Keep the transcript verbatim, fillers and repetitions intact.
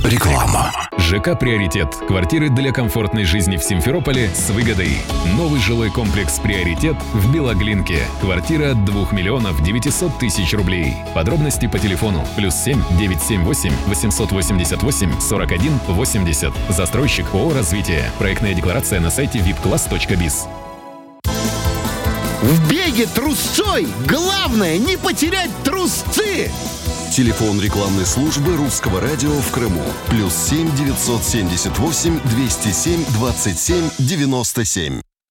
Реклама. ЖК «Приоритет». Квартиры для комфортной жизни в Симферополе с выгодой. Новый жилой комплекс «Приоритет» в Белоглинке. Квартира от двух миллионов девятисот тысяч рублей. Подробности по телефону плюс семь девятьсот семьдесят восемь восемьсот восемьдесят восемь сорок один восемьдесят. Застройщик ООО «Развитие». Проектная декларация на сайте вип класс точка биз. В беге трусцой главное не потерять трусцы! Телефон рекламной службы Русского радио в Крыму. Плюс семь девятьсот семьдесят восемь двести семь двадцать семь девяносто семь.